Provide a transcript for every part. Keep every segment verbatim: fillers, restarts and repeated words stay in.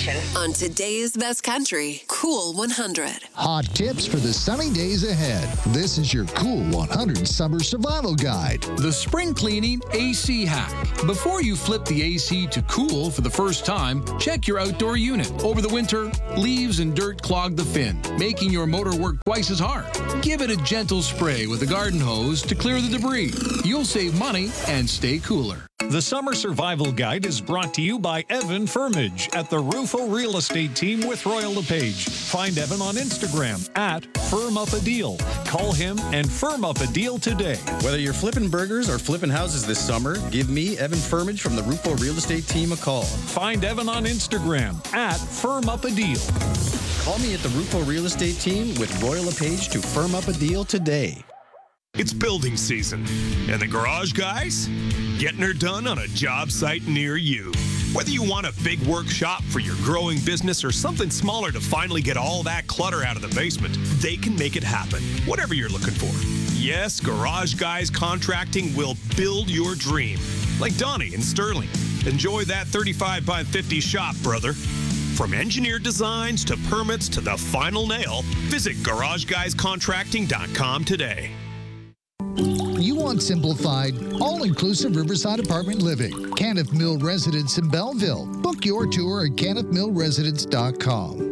station. On today's best country, Cool one hundred. Hot tips for the sunny days ahead. This is your Cool one hundred Summer Survival Guide. The spring cleaning A C hack. Before you flip the A C to cool for the first time, check your outdoor unit. Over the winter, leaves and dirt clog the fin, making your motor work twice as hard. Give it a gentle spray with a garden hose to clear the debris. You'll save money and stay cooler. The Summer Survival Guide is brought to you by Evan Firmage at the Rufo Real Estate Team with Royal LePage. Find Evan on Instagram at Firm Up a Deal. Call him and firm up a deal today. Whether you're flipping burgers or flipping houses this summer, give me, Evan Firmage from the Rufo Real Estate Team, a call. Find Evan on Instagram at Firm Up a Deal. Call me at the Rufo Real Estate Team with Royal LePage to firm up a deal today. It's building season, and the garage guys getting her done on a job site near you. Whether you want a big workshop for your growing business or something smaller to finally get all that clutter out of the basement, they can make it happen, whatever you're looking for. Yes, Garage Guys Contracting will build your dream. Like Donnie in Sterling. Enjoy that thirty-five by fifty shop, brother. From engineered designs to permits to the final nail, visit garage guys contracting dot com today. You want simplified, all-inclusive Riverside apartment living. Caniff Mill Residence in Belleville. Book your tour at caniff mill residence dot com.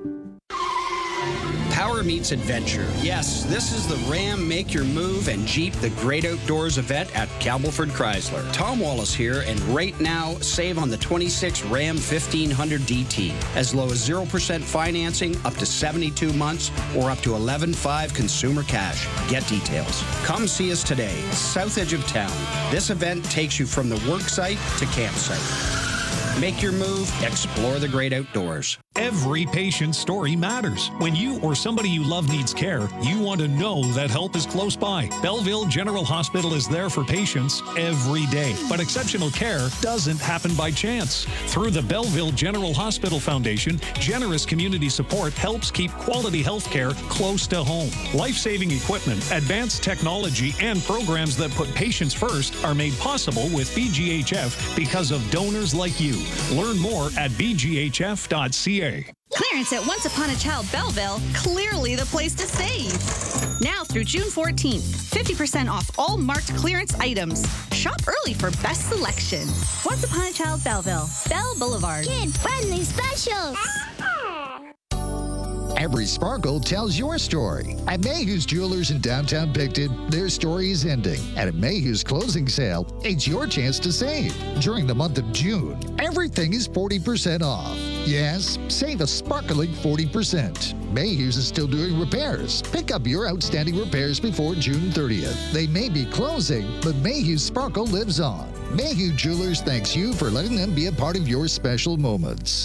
Power meets adventure. Yes, this is the Ram Make Your Move and Jeep The Great Outdoors event at Campbellford Chrysler. Tom Wallace here, and right now, save on the twenty-six Ram fifteen hundred D T. As low as zero percent financing, up to seventy-two months, or up to eleven point five consumer cash. Get details. Come see us today, south edge of town. This event takes you from the work site to campsite. Make your move, explore the great outdoors. Every patient's story matters. When you or somebody you love needs care, you want to know that help is close by. Belleville General Hospital is there for patients every day. But exceptional care doesn't happen by chance. Through the Belleville General Hospital Foundation, generous community support helps keep quality health care close to home. Life-saving equipment, advanced technology, and programs that put patients first are made possible with B G H F because of donors like you. Learn more at b g h f dot c a. Clearance at Once Upon a Child Belleville, clearly the place to save. Now through June fourteenth, fifty percent off all marked clearance items. Shop early for best selection. Once Upon a Child Belleville, Bell Boulevard. Kid-friendly specials. Every sparkle tells your story. At Mayhew's Jewelers in downtown Picton, their story is ending. And at Mayhew's closing sale, it's your chance to save. During the month of June, everything is forty percent off. Yes, save a sparkling forty percent. Mayhew's is still doing repairs. Pick up your outstanding repairs before June thirtieth. They may be closing, but Mayhew's sparkle lives on. Mayhew Jewelers thanks you for letting them be a part of your special moments.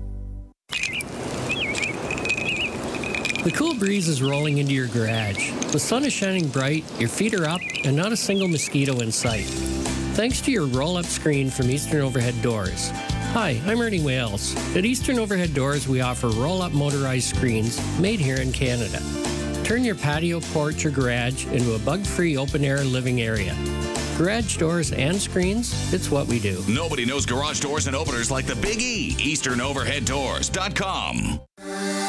The cool breeze is rolling into your garage. The sun is shining bright, your feet are up, and not a single mosquito in sight. Thanks to your roll-up screen from Eastern Overhead Doors. Hi, I'm Ernie Wales. At Eastern Overhead Doors, we offer roll-up motorized screens made here in Canada. Turn your patio, porch, or garage into a bug-free open-air living area. Garage doors and screens, it's what we do. Nobody knows garage doors and openers like the Big E. Eastern Overhead Doors dot com.